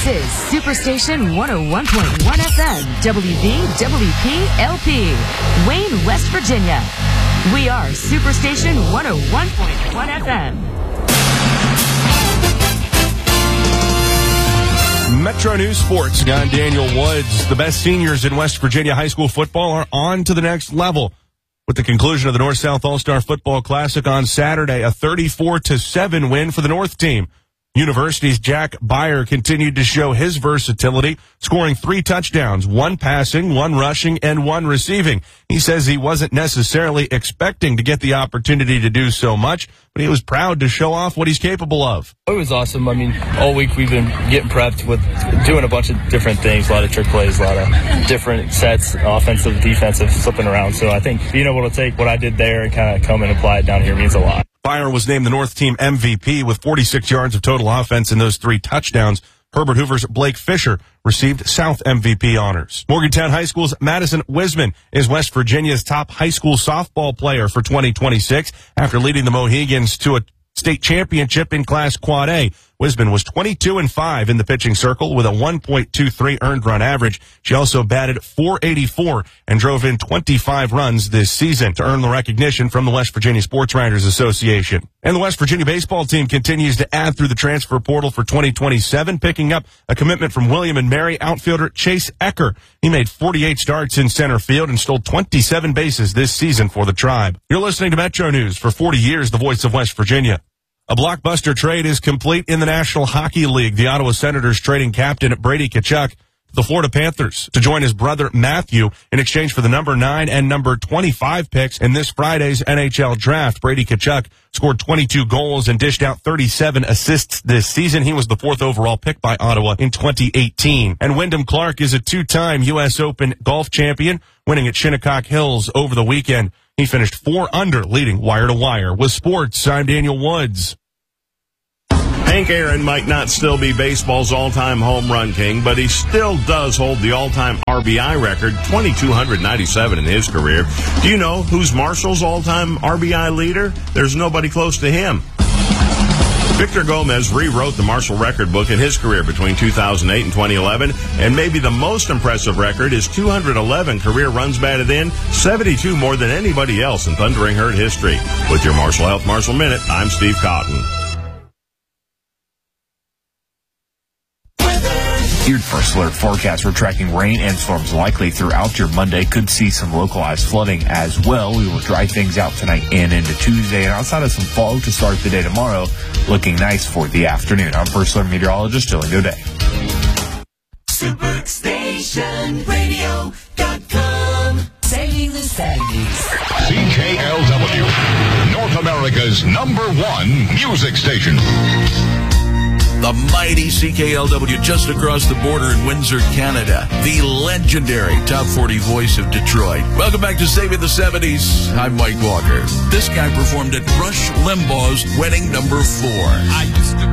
is Superstation 101.1 FM, WVWP-LP, Wayne, West Virginia. We are Superstation 101.1 FM. Metro News Sports, I'm Daniel Woods. The best seniors in West Virginia high school football are on to the next level. With the conclusion of the North-South All-Star Football Classic on Saturday, a 34-7 win for the North team. University's Jack Byer continued to show his versatility, scoring 3 touchdowns, 1 passing, 1 rushing, and 1 receiving. He says he wasn't necessarily expecting to get the opportunity to do so much, but he was proud to show off what he's capable of. It was awesome. I mean, all week we've been getting prepped with doing a bunch of different things, a lot of trick plays, a lot of different sets, offensive, defensive, flipping around. So I think being able to take what I did there and kind of come and apply it down here means a lot. Byer was named the North team MVP with 46 yards of total offense in those 3 touchdowns. Herbert Hoover's Blake Fisher received South MVP honors. Morgantown High School's Madison Wisman is West Virginia's top high school softball player for 2026 after leading the Mohegans to a state championship in Class Quad A. Wisman was 22-5 in the pitching circle with a 1.23 earned run average. She also batted .484 and drove in 25 runs this season to earn the recognition from the West Virginia Sports Writers Association. And the West Virginia baseball team continues to add through the transfer portal for 2027, picking up a commitment from William and Mary outfielder Chase Ecker. He made 48 starts in center field and stole 27 bases this season for the Tribe. You're listening to Metro News. For 40 years, the voice of West Virginia. A blockbuster trade is complete in the National Hockey League. The Ottawa Senators trading captain Brady Tkachuk to the Florida Panthers to join his brother Matthew in exchange for the number 9 and number 25 picks in this Friday's NHL draft. Brady Tkachuk scored 22 goals and dished out 37 assists this season. He was the 4th overall pick by Ottawa in 2018. And Wyndham Clark is a 2-time U.S. Open golf champion, winning at Shinnecock Hills over the weekend. He finished 4 under, leading wire to wire. With sports, I'm Daniel Woods. Hank Aaron might not still be baseball's all-time home run king, but he still does hold the all-time RBI record, 2,297 in his career. Do you know who's Marshall's all-time RBI leader? There's nobody close to him. Victor Gomez rewrote the Marshall record book in his career between 2008 and 2011, and maybe the most impressive record is 211 career runs batted in, 72 more than anybody else in Thundering Herd history. With your Marshall Health Marshall Minute, I'm Steve Cotton. Your First Alert forecast, we're tracking rain and storms likely throughout your Monday. Could see some localized flooding as well. We will dry things out tonight and into Tuesday. And outside of some fog to start the day tomorrow, looking nice for the afternoon. I'm First Alert meteorologist Dylan Goday. SuperstationRadio.com. Saving the 70s. CKLW, North America's #1 music station. The mighty CKLW just across the border in Windsor, Canada. The legendary Top 40 voice of Detroit. Welcome back to Saving the 70s. I'm Mike Walker. This guy performed at Rush Limbaugh's wedding number 4.